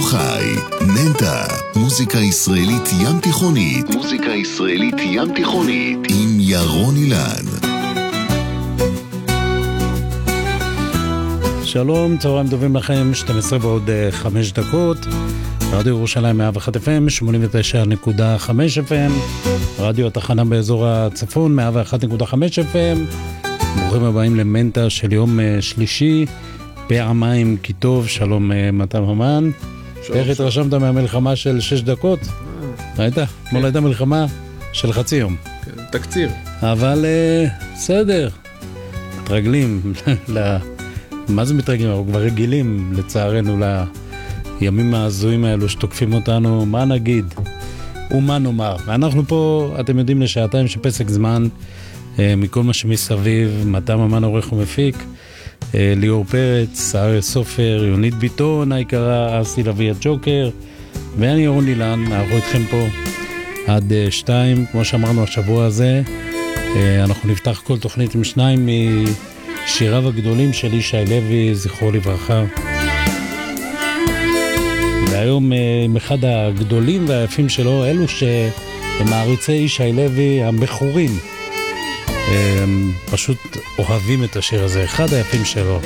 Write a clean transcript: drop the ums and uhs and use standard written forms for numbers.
חי, מנטה, מוזיקה ישראלית ים תיכונית. מוזיקה ישראלית ים תיכונית עם ירון אילן. שלום, צהריים טובים לכם, 12 ועוד 5 דקות. רדיו ירושלים 101 FM, 89.5 FM. רדיו התחנה באזור הצפון, 101.5 FM. ברוכים הבאים למנטה של יום שלישי, פעמיים כי טוב. שלום מתן המן. איך התרשמת מהמלחמה של 6 דקות? ראית? אתמול הייתה מלחמה של חצי יום. תקציר. אבל בסדר, מתרגלים מה זה מתרגלים? אנחנו כבר רגילים לצערנו לימים ההזויים האלו שתוקפים אותנו. מה נגיד ומה נאמר? ואנחנו פה, אתם יודעים, לשעתיים שפסק זמן מכל מה שמסביב. מתן המן עורך ומפיק, ליאור פרץ, אריה סופר, יונית ביטון היקרה, אסי לוי הג'וקר, ואני ירון אילן. אנחנו איתכם פה עד 2, כמו שאמרנו השבוע הזה. אנחנו נפתח כל תוכנית עם שניים משיריו הגדולים של ישי לוי, זכרו לברכה. והיום עם אחד הגדולים והיפים שלו, אלו שמעריצי ישי לוי המכורים פשוט אוהבים את השיר הזה, אחד היפים שלו.